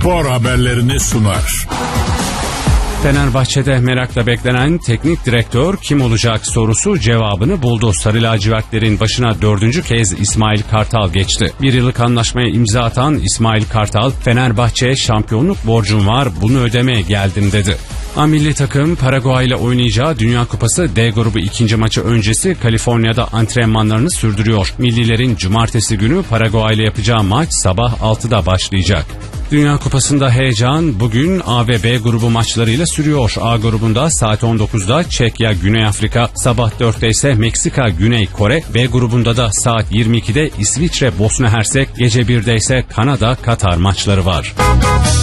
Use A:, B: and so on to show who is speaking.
A: spor haberlerini sunar.
B: Fenerbahçe'de merakla beklenen teknik direktör kim olacak sorusu cevabını buldu. Sarı lacivertlerin başına 4. kez İsmail Kartal geçti. Bir yıllık anlaşmaya imza atan İsmail Kartal, Fenerbahçe'ye şampiyonluk borcum var, bunu ödemeye geldim dedi. Milli takım Paraguay ile oynayacağı Dünya Kupası D grubu ikinci maçı öncesi Kaliforniya'da antrenmanlarını sürdürüyor. Millilerin cumartesi günü Paraguay ile yapacağı maç sabah 6'da başlayacak. Dünya Kupası'nda heyecan bugün A ve B grubu maçlarıyla sürüyor. A grubunda saat 19'da Çekya, Güney Afrika, sabah 4'te ise Meksika, Güney Kore, B grubunda da saat 22'de İsviçre, Bosna Hersek, gece 1'de ise Kanada, Katar maçları var.